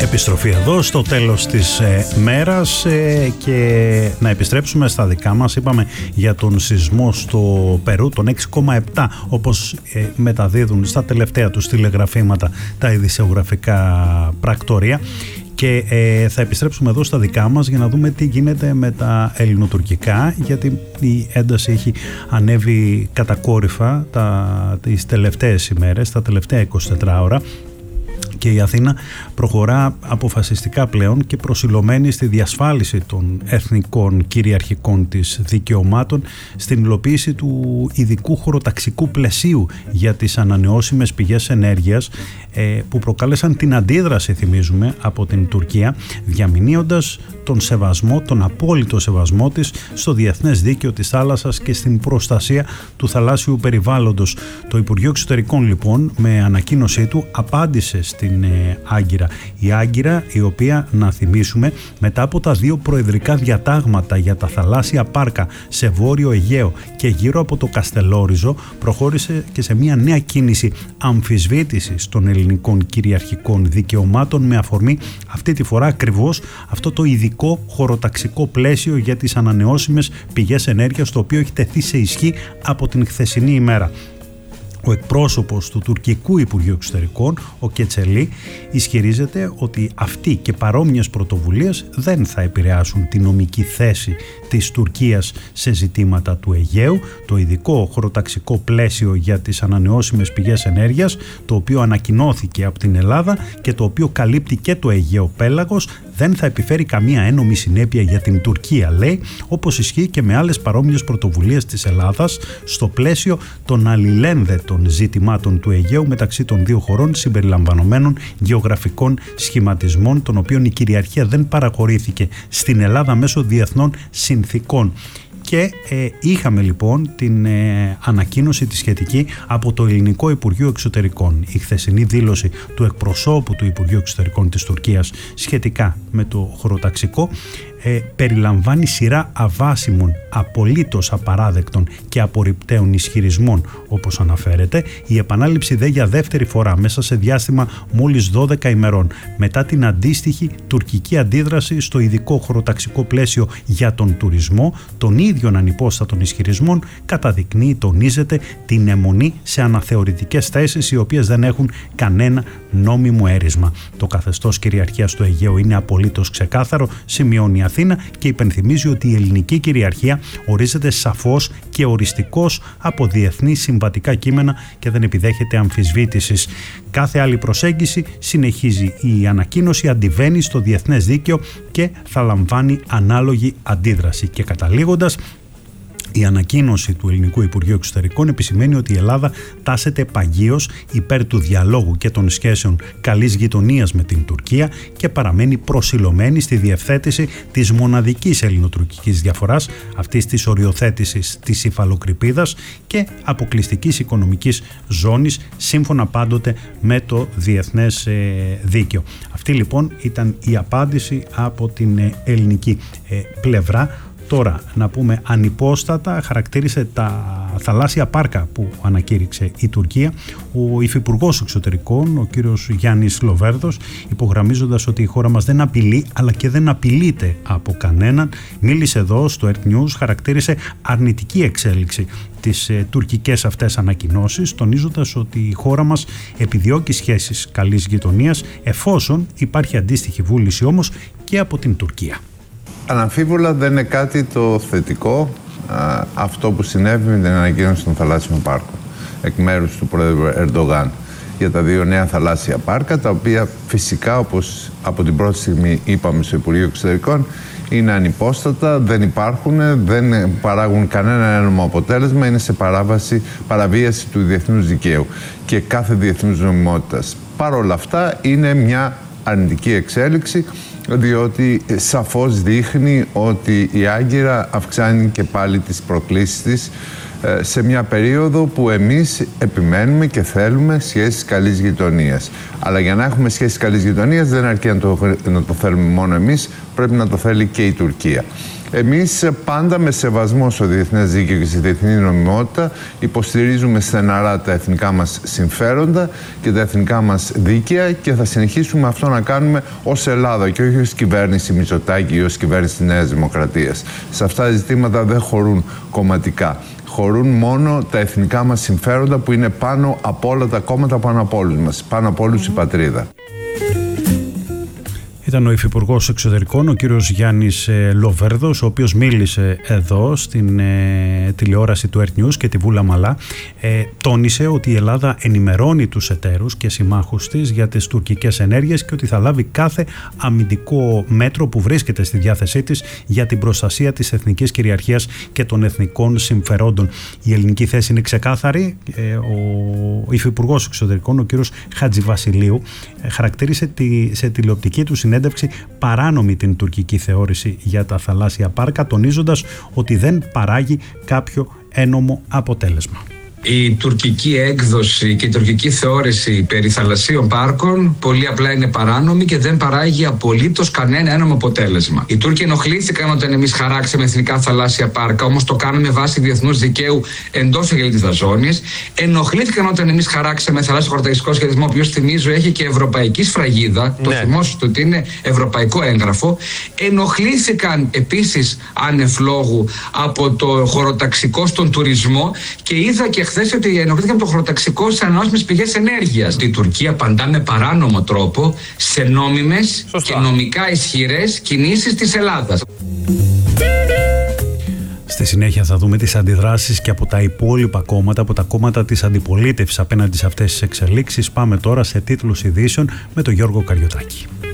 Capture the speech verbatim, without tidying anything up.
επιστροφή εδώ στο τέλος της ε, μέρας ε, και να επιστρέψουμε στα δικά μας. Είπαμε για τον σεισμό στο Περού, τον έξι κόμμα επτά, όπως ε, μεταδίδουν στα τελευταία τους τηλεγραφήματα τα ειδησιογραφικά πρακτορία. Και ε, θα επιστρέψουμε εδώ στα δικά μας για να δούμε τι γίνεται με τα ελληνοτουρκικά, γιατί η ένταση έχει ανέβει κατακόρυφα τα, τις τελευταίες ημέρες, τα τελευταία είκοσι τέσσερις ώρα. Και η Αθήνα προχωρά αποφασιστικά πλέον και προσιλωμένη στη διασφάλιση των εθνικών κυριαρχικών της δικαιωμάτων, στην υλοποίηση του ειδικού χωροταξικού πλαισίου για τις ανανεώσιμες πηγές ενέργειας, που προκάλεσαν την αντίδραση, θυμίζουμε, από την Τουρκία, διαμηνύοντας τον σεβασμό, τον απόλυτο σεβασμό της στο διεθνές δίκαιο της θάλασσας και στην προστασία του θαλάσσιου περιβάλλοντος. Το Υπουργείο Εξωτερικών, λοιπόν, με ανακοίνωσή του απάντησε στην ε, Άγκυρα. Η Άγκυρα, η οποία, να θυμίσουμε, μετά από τα δύο προεδρικά διατάγματα για τα θαλάσσια πάρκα σε Βόρειο Αιγαίο και γύρω από το Καστελόριζο, προχώρησε και σε μια νέα κίνηση αμφισβήτησης των ελληνικών κυριαρχικών δικαιωμάτων, με αφορμή αυτή τη φορά ακριβώς αυτό το ειδικό χωροταξικό πλαίσιο για τις ανανεώσιμες πηγές ενέργειας, το οποίο έχει τεθεί σε ισχύ από την χθεσινή ημέρα. Ο εκπρόσωπος του τουρκικού Υπουργείου Εξωτερικών, ο Κετσελή, ισχυρίζεται ότι αυτοί και παρόμοιες πρωτοβουλίες δεν θα επηρεάσουν τη νομική θέση της Τουρκίας σε ζητήματα του Αιγαίου. Το ειδικό χωροταξικό πλαίσιο για τις ανανεώσιμες πηγές ενέργειας, το οποίο ανακοινώθηκε από την Ελλάδα και το οποίο καλύπτει και το Αιγαίο πέλαγος, δεν θα επιφέρει καμία ένομη συνέπεια για την Τουρκία, λέει, όπως ισχύει και με άλλες παρόμοιες πρωτοβουλίες της Ελλάδας στο πλαίσιο των αλληλένδετων ζητημάτων του Αιγαίου μεταξύ των δύο χωρών, συμπεριλαμβανομένων γεωγραφικών σχηματισμών, των οποίων η κυριαρχία δεν παραχωρήθηκε στην Ελλάδα μέσω διεθνών συνθήκων. Και ε, είχαμε λοιπόν την ε, ανακοίνωση τη σχετική από το Ελληνικό Υπουργείο Εξωτερικών. Η χθεσινή δήλωση του εκπροσώπου του Υπουργείου Εξωτερικών της Τουρκίας σχετικά με το χωροταξικό ε, περιλαμβάνει σειρά αβάσιμων, απολύτως απαράδεκτων και απορριπταίων ισχυρισμών, όπως αναφέρεται. Η επανάληψη δε για δεύτερη φορά μέσα σε διάστημα μόλις δώδεκα ημερών μετά την αντίστοιχη τουρκική αντίδραση στο ειδικό χωροταξικό πλαίσιο για τον τουρισμό, των ίδιων ανυπόστατων ισχυρισμών, καταδεικνύει, τονίζεται, την αιμονή σε αναθεωρητικές θέσεις οι οποίες δεν έχουν κανένα νόμιμο έρισμα. Το καθεστώς κυριαρχίας του Αιγαίου είναι απολύτως ξεκάθαρο, σημειώνει η Αθήνα, και υπενθυμίζει ότι η ελληνική κυριαρχία ορίζεται σαφώς και οριστικώς από διεθνή συμβατικά κείμενα και δεν επιδέχεται αμφισβήτησης. Κάθε άλλη προσέγγιση, συνεχίζει η ανακοίνωση, αντιβαίνει στο διεθνές δίκαιο και θα λαμβάνει ανάλογη αντίδραση. Και καταλήγοντας, η ανακοίνωση του Ελληνικού Υπουργείου Εξωτερικών επισημαίνει ότι η Ελλάδα τάσεται παγίως υπέρ του διαλόγου και των σχέσεων καλής γειτονίας με την Τουρκία και παραμένει προσιλωμένη στη διευθέτηση της μοναδικής ελληνοτουρκικής διαφοράς, αυτής της οριοθέτησης της υφαλοκρηπίδας και αποκλειστικής οικονομικής ζώνης, σύμφωνα πάντοτε με το διεθνές ε, δίκαιο. Αυτή λοιπόν ήταν η απάντηση από την ε, ελληνική ε, πλευρά. Τώρα, να πούμε ανυπόστατα, χαρακτήρισε τα θαλάσσια πάρκα που ανακήρυξε η Τουρκία ο Υφυπουργός Εξωτερικών, ο κύριος Γιάννης Λοβέρδος, υπογραμμίζοντας ότι η χώρα μας δεν απειλεί αλλά και δεν απειλείται από κανέναν. Μίλησε εδώ στο Earth News, χαρακτήρισε αρνητική εξέλιξη τις ε, τουρκικές αυτές ανακοινώσεις, τονίζοντας ότι η χώρα μας επιδιώκει σχέσεις καλής γειτονίας, εφόσον υπάρχει αντίστοιχη βούληση όμως και από την Τουρκία. Αναμφίβολα δεν είναι κάτι το θετικό α, αυτό που συνέβη με την ανακοίνωση των θαλάσσιων πάρκων εκ μέρους του πρόεδρου Ερντογάν για τα δύο νέα θαλάσσια πάρκα, τα οποία φυσικά, όπως από την πρώτη στιγμή είπαμε στο Υπουργείο Εξωτερικών, είναι ανυπόστατα, δεν υπάρχουν, δεν παράγουν κανένα ένομο αποτέλεσμα, είναι σε παράβαση, παραβίαση του διεθνούς δικαίου και κάθε διεθνούς νομιμότητας. Παρ' όλα αυτά είναι μια αρνητική εξέλιξη, διότι σαφώς δείχνει ότι η Άγκυρα αυξάνει και πάλι τις προκλήσεις της σε μια περίοδο που εμείς επιμένουμε και θέλουμε σχέσεις καλής γειτονίας. Αλλά για να έχουμε σχέσεις καλής γειτονίας δεν αρκεί να το, να το θέλουμε μόνο εμείς, πρέπει να το θέλει και η Τουρκία. Εμείς πάντα με σεβασμό στο διεθνές δίκαιο και στη διεθνή νομιμότητα υποστηρίζουμε στεναρά τα εθνικά μας συμφέροντα και τα εθνικά μας δίκαια και θα συνεχίσουμε αυτό να κάνουμε ως Ελλάδα και όχι ως κυβέρνηση Μητσοτάκη ή ως κυβέρνηση της Νέας Δημοκρατίας. Σε αυτά τα ζητήματα δεν χωρούν κομματικά. Χωρούν μόνο τα εθνικά μας συμφέροντα που είναι πάνω από όλα τα κόμματα, πάνω από όλους μας, πάνω από όλους η πατρίδα. Ήταν ο Υφυπουργός Εξωτερικών, ο κύριος Γιάννης Λοβέρδος, ο οποίος μίλησε εδώ στην ε, τηλεόραση του Earth News και τη Βούλα Μαλά. Ε, τόνισε ότι η Ελλάδα ενημερώνει τους εταίρους και συμμάχους της για τις τουρκικές ενέργειες και ότι θα λάβει κάθε αμυντικό μέτρο που βρίσκεται στη διάθεσή της για την προστασία της εθνικής κυριαρχίας και των εθνικών συμφερόντων. Η ελληνική θέση είναι ξεκάθαρη. Ε, ο Υφυπουργός Εξωτερικών, ο κύριος Χατζηβασιλείου, ε, χαρακτήρισε τη, σε τηλεοπτική του συνέντευξη παράνομη την τουρκική θεώρηση για τα θαλάσσια πάρκα, τονίζοντας ότι δεν παράγει κάποιο ένομο αποτέλεσμα. Η τουρκική έκδοση και η τουρκική θεώρηση περί θαλασσίων πάρκων πολύ απλά είναι παράνομη και δεν παράγει απολύτως κανένα ένομο αποτέλεσμα. Οι Τούρκοι ενοχλήθηκαν όταν εμείς χαράξαμε εθνικά θαλάσσια πάρκα, όμως το κάνουμε βάσει διεθνούς δικαίου εντός εγκριτής ζώνης. Ενοχλήθηκαν όταν εμείς χαράξαμε θαλάσσιο χωροταξικό σχεδιασμό, ο οποίος θυμίζω έχει και ευρωπαϊκή σφραγίδα. Ναι. Το θυμόσαστε ότι είναι ευρωπαϊκό έγγραφο. Ενοχλήθηκαν επίσης ανεφλόγου από το χωροταξικό στον τουρισμό και είδα και χθες ότι ενοχλήθηκαν το χωροταξικό σε ανανεώσιμες πηγές ενέργειας. Η Τουρκία απαντά με παράνομο τρόπο σε νόμιμες και νομικά ισχυρές κινήσεις της Ελλάδας. Στη συνέχεια θα δούμε τις αντιδράσεις και από τα υπόλοιπα κόμματα, από τα κόμματα της αντιπολίτευσης απέναντι σε αυτές τις εξελίξεις. Πάμε τώρα σε τίτλους ειδήσεων με τον Γιώργο Καριωτάκη.